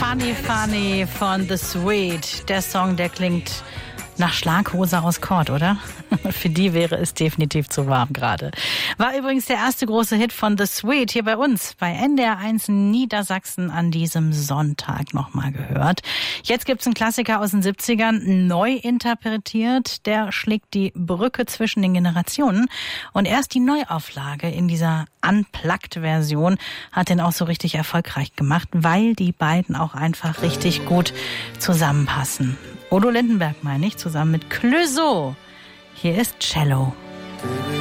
Funny Funny von The Sweet. Der Song, der klingt nach Schlaghose aus Kord, oder? Für die wäre es definitiv zu warm gerade. War übrigens der erste große Hit von The Sweet hier bei uns, bei NDR1 Niedersachsen an diesem Sonntag nochmal gehört. Jetzt gibt's einen Klassiker aus den 70ern, neu interpretiert. Der schlägt die Brücke zwischen den Generationen. Und erst die Neuauflage in dieser Unplugged-Version hat den auch so richtig erfolgreich gemacht, weil die beiden auch einfach richtig gut zusammenpassen. Odo Lindenberg meine ich, zusammen mit Clouseau. Hier ist Cello.